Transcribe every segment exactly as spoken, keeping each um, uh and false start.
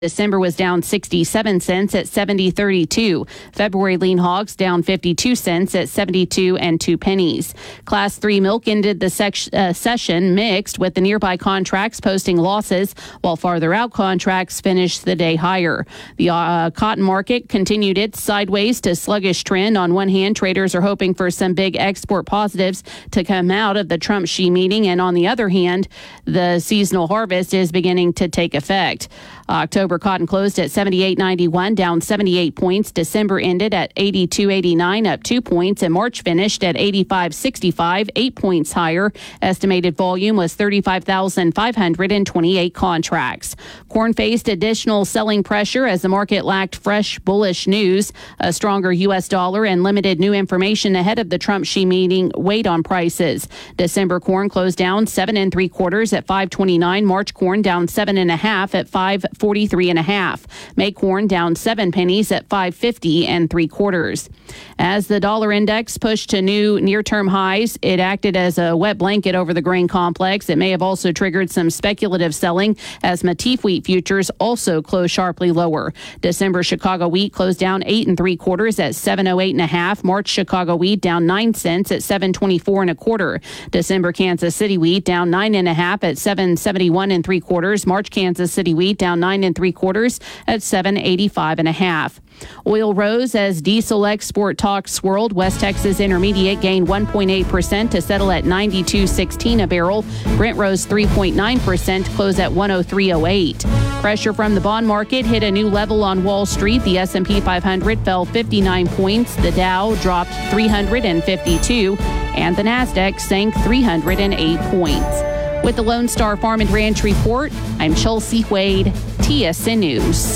December was down sixty-seven cents at seventy thirty-two. February lean hogs down fifty-two cents at seventy-two and two pennies. Class three milk ended the sec- uh, session mixed, with the nearby contracts posting losses, while farther out contracts finished the day higher. The uh, cotton market continued its sideways to sluggish trend. On one hand, traders are hoping for some big export positives to come out of the Trump-Xi meeting, and on the other hand, the seasonal harvest is beginning to take effect. October cotton closed at seventy-eight ninety-one, down seventy-eight points. December ended at eighty-two eighty-nine, up two points, and March finished at eighty-five sixty-five, eight points higher. Estimated volume was thirty-five thousand five hundred twenty-eight contracts. Corn faced additional selling pressure as the market lacked fresh bullish news. A stronger U S dollar and limited new information ahead of the Trump-Xi meeting weighed on prices. December corn closed down seven and three quarters at five twenty-nine. March corn down seven and a half at five forty-three and a half. May corn down seven pennies at five fifty and three quarters. As the dollar index pushed to new near-term highs, it acted as a wet blanket over the grain complex. It may have also triggered some speculative selling as Matif wheat futures also closed sharply lower. December Chicago wheat closed down eight and three quarters at seven oh eight and a half. March Chicago wheat down nine cents at seven twenty-four and a quarter. December Kansas City wheat down nine and a half at seven seventy-one and three quarters. March Kansas City wheat down nine and three quarters at seven eighty-five and a half. Oil rose as diesel export talks swirled. West Texas Intermediate gained one point eight percent to settle at ninety-two sixteen a barrel. Brent rose three point nine percent to close at one oh three oh eight. Pressure from the bond market hit a new level on Wall Street. The S and P five hundred fell fifty-nine points. The Dow dropped three hundred fifty-two, and the Nasdaq sank three hundred eight points. With the Lone Star Farm and Ranch Report, I'm Chelsea Wade, T S N News.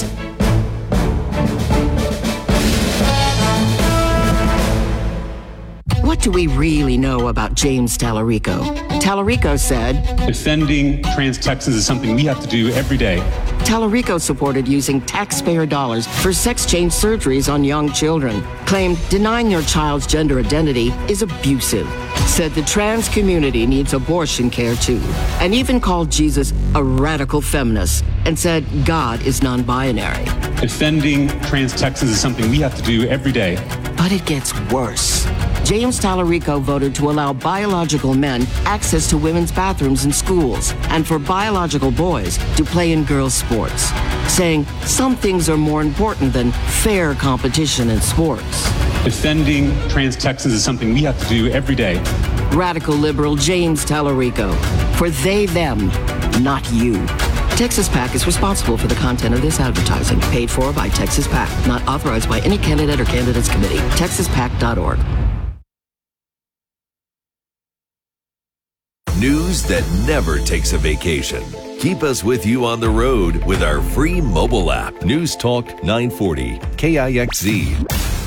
What do we really know about James Tallarico? Tallarico said, defending trans Texans is something we have to do every day. Tallarico supported using taxpayer dollars for sex change surgeries on young children. Claimed denying your child's gender identity is abusive. Said the trans community needs abortion care too. And even called Jesus a radical feminist and said God is non-binary. Defending trans Texans is something we have to do every day. But it gets worse. James Tallarico voted to allow biological men access to women's bathrooms in schools and for biological boys to play in girls' sports, saying some things are more important than fair competition in sports. Defending trans Texans is something we have to do every day. Radical liberal James Tallarico. For they, them, not you. Texas PAC is responsible for the content of this advertising. Paid for by Texas PAC. Not authorized by any candidate or candidates committee. texas pac dot org. News that never takes a vacation. Keep us with you on the road with our free mobile app. News Talk nine forty K I X Z.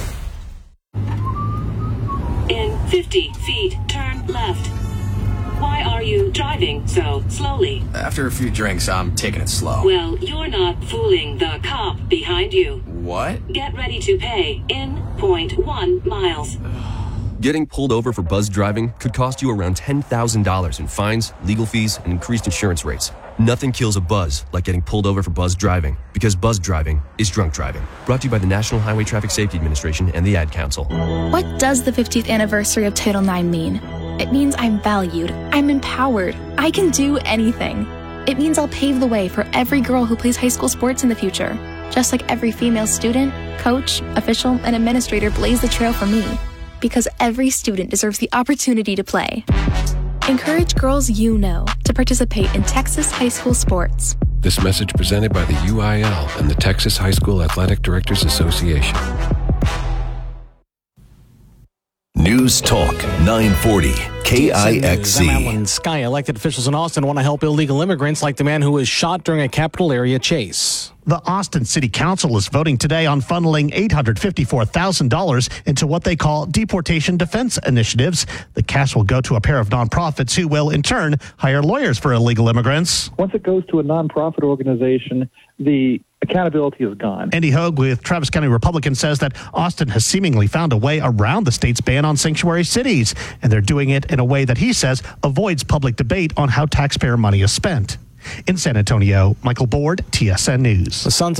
In fifty feet, turn left. Why are you driving so slowly? After a few drinks, I'm taking it slow. Well, you're not fooling the cop behind you. What? Get ready to pay in zero point one miles. Getting pulled over for buzz driving could cost you around ten thousand dollars in fines, legal fees, and increased insurance rates. Nothing kills a buzz like getting pulled over for buzz driving, because buzz driving is drunk driving. Brought to you by the National Highway Traffic Safety Administration and the Ad Council. What does the fiftieth anniversary of Title nine mean? It means I'm valued, I'm empowered, I can do anything. It means I'll pave the way for every girl who plays high school sports in the future, just like every female student, coach, official, and administrator blazed the trail for me. Because every student deserves the opportunity to play. Encourage girls you know to participate in Texas high school sports. This message presented by the U I L and the Texas High School Athletic Directors Association. News Talk nine forty K I X Z. I'm Alan Sky. Elected officials in Austin want to help illegal immigrants like the man who was shot during a Capitol area chase. The Austin City Council is voting today on funneling eight hundred fifty-four thousand dollars into what they call deportation defense initiatives. The cash will go to a pair of nonprofits who will, in turn, hire lawyers for illegal immigrants. Once it goes to a nonprofit organization, the accountability is gone. Andy Hogue with Travis County Republican says that Austin has seemingly found a way around the state's ban on sanctuary cities, and they're doing it in a way that he says avoids public debate on how taxpayer money is spent. In San Antonio, Michael Board, T S N News. The Sons